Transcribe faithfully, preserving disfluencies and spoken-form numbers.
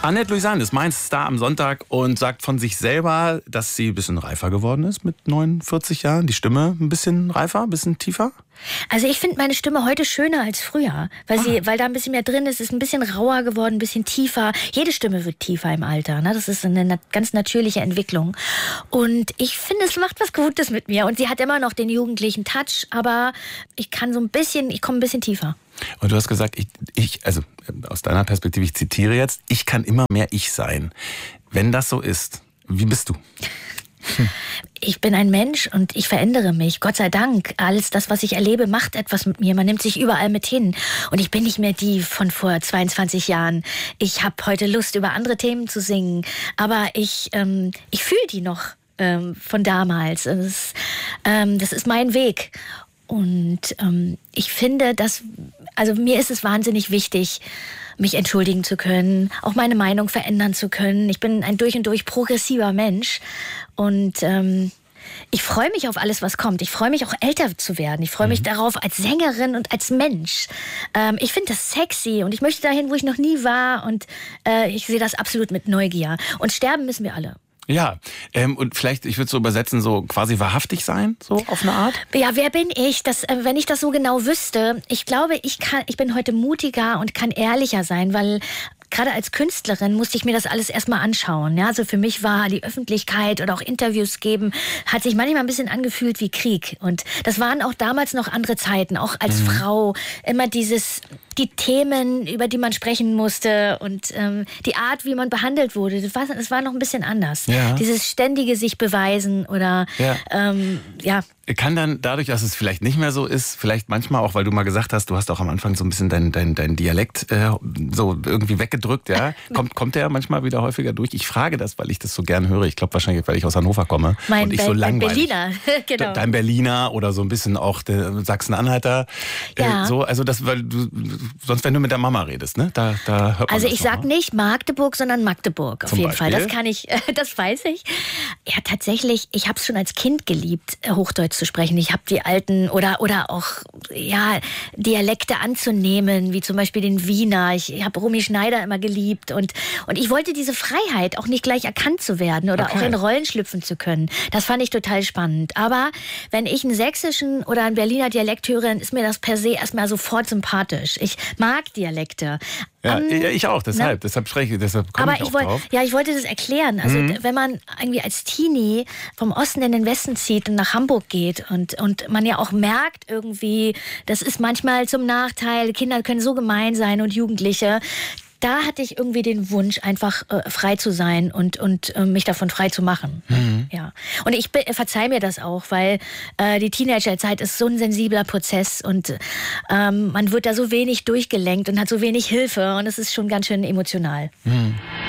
Annette Louisan ist mein Star am Sonntag und sagt von sich selber, dass sie ein bisschen reifer geworden ist mit neunundvierzig Jahren. Die Stimme ein bisschen reifer, ein bisschen tiefer. Also ich finde meine Stimme heute schöner als früher, weil, sie, Ah. weil da ein bisschen mehr drin ist, ist ein bisschen rauer geworden, ein bisschen tiefer. Jede Stimme wird tiefer im Alter, ne? Das ist eine na- ganz natürliche Entwicklung. Und ich finde, es macht was Gutes mit mir. Und sie hat immer noch den jugendlichen Touch, aber ich kann so ein bisschen, ich komme ein bisschen tiefer. Und du hast gesagt, ich, ich, also aus deiner Perspektive, ich zitiere jetzt, ich kann immer mehr ich sein. Wenn das so ist, wie bist du? Ich bin ein Mensch und ich verändere mich. Gott sei Dank. Alles das, was ich erlebe, macht etwas mit mir. Man nimmt sich überall mit hin. Und ich bin nicht mehr die von vor zweiundzwanzig Jahren. Ich habe heute Lust, über andere Themen zu singen. Aber ich, ähm, ich fühle die noch ähm, von damals. Das ist, ähm, das ist mein Weg. Und ähm, ich finde, dass, also mir ist es wahnsinnig wichtig, mich entschuldigen zu können, auch meine Meinung verändern zu können. Ich bin ein durch und durch progressiver Mensch und ähm, ich freue mich auf alles, was kommt. Ich freue mich auch älter zu werden. Ich freue mich mhm. darauf als Sängerin und als Mensch. Ähm, ich finde das sexy und ich möchte dahin, wo ich noch nie war und äh, ich sehe das absolut mit Neugier. Und sterben müssen wir alle. Ja, ähm, und vielleicht, ich würde so übersetzen, so quasi wahrhaftig sein, so auf eine Art? Ja, wer bin ich? Das, äh, wenn ich das so genau wüsste, ich glaube, ich kann, ich bin heute mutiger und kann ehrlicher sein, weil gerade als Künstlerin musste ich mir das alles erstmal anschauen. Ja, also für mich war die Öffentlichkeit oder auch Interviews geben, hat sich manchmal ein bisschen angefühlt wie Krieg. Und das waren auch damals noch andere Zeiten, auch als mhm. Frau. Immer dieses, die Themen, über die man sprechen musste und ähm, die Art, wie man behandelt wurde, das war, das war noch ein bisschen anders. Ja. Dieses ständige sich beweisen oder ja. Ähm, ja. Kann dann dadurch, dass es vielleicht nicht mehr so ist, vielleicht manchmal auch, weil du mal gesagt hast, du hast auch am Anfang so ein bisschen deinen dein, dein Dialekt äh, so irgendwie weggedrückt, ja? Kommt, kommt der manchmal wieder häufiger durch? Ich frage das, weil ich das so gern höre. Ich glaube wahrscheinlich, weil ich aus Hannover komme. Mein, und ich Be- so mein langweilig. Berliner, genau. Dein Berliner oder so ein bisschen auch der Sachsen-Anhalter. Ja. Äh, so, also das, weil du, sonst wenn du mit der Mama redest, ne? Da, da hört man Also das ich noch, sag ne? nicht Magdeburg, sondern Magdeburg auf Zum jeden Beispiel? Fall. Das kann ich, das weiß ich. Ja, tatsächlich, ich habe es schon als Kind geliebt, Hochdeutsch zu sprechen. Ich habe die alten oder oder auch ja Dialekte anzunehmen, wie zum Beispiel den Wiener. Ich habe Romy Schneider immer geliebt und und ich wollte diese Freiheit, auch nicht gleich erkannt zu werden oder Okay. auch in Rollen schlüpfen zu können. Das fand ich total spannend. Aber wenn ich einen sächsischen oder einen Berliner Dialekt höre, dann ist mir das per se erstmal sofort sympathisch. Ich mag Dialekte. Ja, Um, ich auch, deshalb. ne? Deshalb spreche ich, deshalb komme Aber ich auch ich wollte, drauf. ja, ich wollte das erklären. Also Mhm. wenn man irgendwie als Teenie vom Osten in den Westen zieht und nach Hamburg geht und und man ja auch merkt irgendwie, das ist manchmal zum Nachteil. Kinder können so gemein sein und Jugendliche. Da hatte ich irgendwie den Wunsch, einfach äh, frei zu sein und, und äh, mich davon frei zu machen. Mhm. Ja. Und ich be- verzeih mir das auch, weil äh, die Teenagerzeit ist so ein sensibler Prozess und ähm, man wird da so wenig durchgelenkt und hat so wenig Hilfe und es ist schon ganz schön emotional. Mhm.